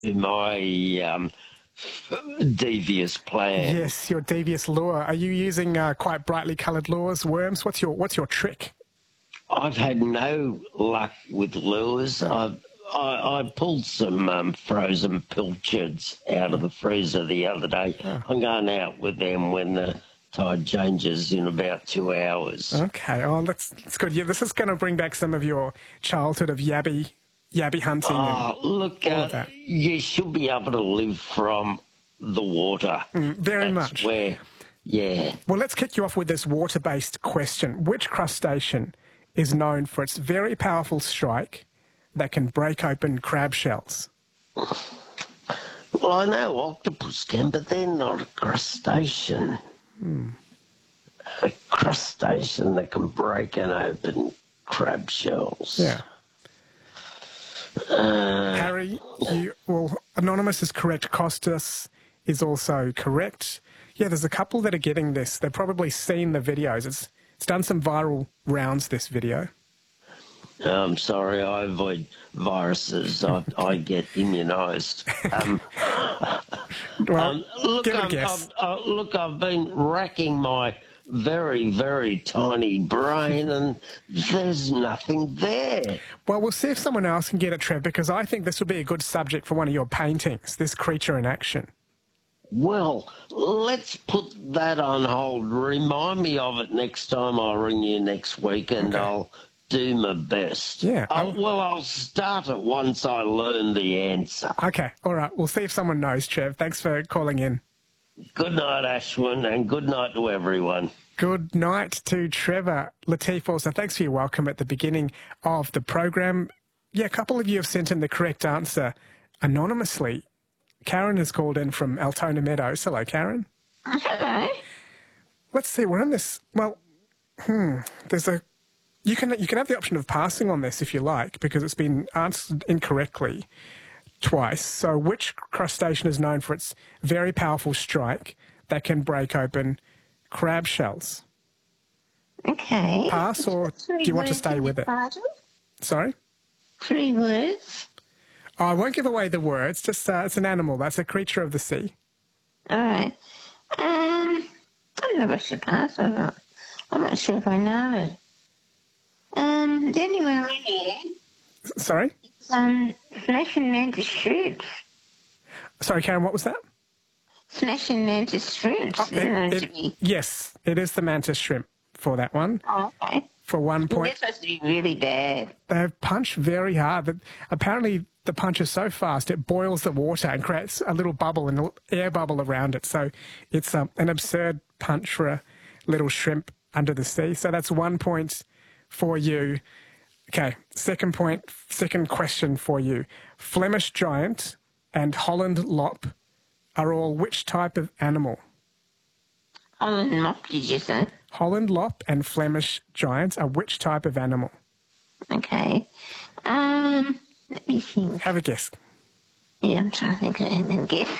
my devious plan. Yes, your devious lure. Are you using quite brightly coloured lures, worms? What's your trick? I've had no luck with lures. I pulled some frozen pilchards out of the freezer the other day. I'm going out with them when the tide changes in about 2 hours. Okay, oh, that's good. Yeah, this is going to bring back some of your childhood of yabby hunting. Look, you should be able to live from the water. Very much. Yeah. Well, let's kick you off with this water-based question. Which crustacean is known for its very powerful strike that can break open crab shells? Well, I know octopus can, but they're not a crustacean. A crustacean that can break and open crab shells. Yeah. Harry, Anonymous is correct. Costas is also correct. Yeah, there's a couple that are getting this. They've probably seen the videos. It's done some viral rounds, this video. I'm sorry, I avoid viruses. I get immunised. Give it a guess. Look, I've been racking my very, very tiny brain and there's nothing there. Well, we'll see if someone else can get it, Trev, because I think this would be a good subject for one of your paintings, this creature in action. Well, let's put that on hold. Remind me of it next time I ring you next week and I'll do my best. Yeah. I'll start it once I learn the answer. Okay, all right. We'll see if someone knows, Trev. Thanks for calling in. Good night, Ashwin, and good night to everyone. Good night to Trevor. Latif, also, thanks for your welcome at the beginning of the program. Yeah, a couple of you have sent in the correct answer anonymously. Karen has called in from Altona Meadows. Hello, Karen. Hello. Let's see, we're on this. Well, there's a... You can have the option of passing on this if you like, because it's been answered incorrectly twice. So which crustacean is known for its very powerful strike that can break open crab shells? Okay. Pass, or do you want to stay with it? Pardon? Sorry? 3 words. Oh, I won't give away the words. Just it's an animal. That's a creature of the sea. All right. I don't know if I should pass or not. I'm not sure if I know it. Anyway, Sorry? Smashing mantis shrimps. Sorry, Karen, what was that? Smashing mantis shrimps. Yes, it is the mantis shrimp for that one. Oh, okay. For 1 point. They're supposed to be really bad. They punch very hard. But apparently, the punch is so fast it boils the water and creates a little bubble, an air bubble around it. So it's an absurd punch for a little shrimp under the sea. So that's 1 point for you. Okay, second question for you. Flemish giant and Holland lop are all which type of animal? Holland lop, did you say? Holland lop and Flemish giant are which type of animal? Okay. Let me think. Have a guess. Yeah, I'm trying to think and then guess.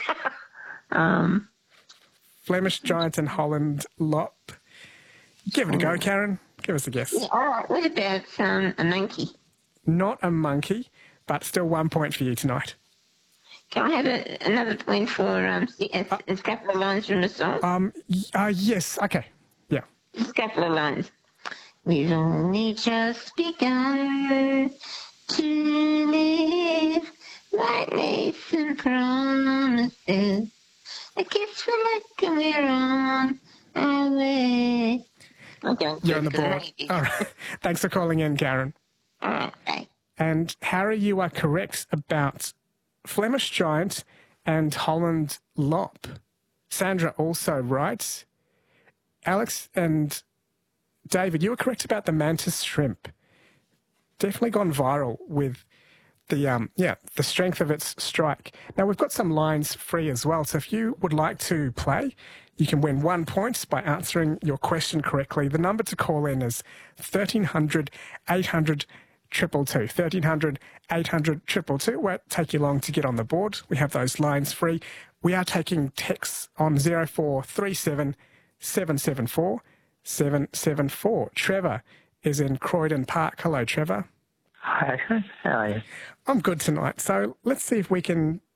Flemish giant and Holland lop. Give it a go, Karen. Give us a guess. Yeah, all right. What about a monkey? Not a monkey, but still 1 point for you tonight. Can I have another point for a couple of lines from the song? Yes. Okay. Yeah. Just a couple of lines. We've only just begun to live like Nathan promises. I guess we're like we're on our way. You're on the board. All right. Thanks for calling in, Karen. All right. Bye. And Harry, you are correct about Flemish giant and Holland lop. Sandra also right. Alex and David, you were correct about the mantis shrimp. Definitely gone viral with the strength of its strike. Now, we've got some lines free as well, so if you would like to play, you can win 1 point by answering your question correctly. The number to call in is 1300 800 222. 1300 800 222. It won't take you long to get on the board. We have those lines free. We are taking texts on 0437 774 774. Trevor is in Croydon Park. Hello, Trevor. Hi, how are you? I'm good tonight. So let's see if we can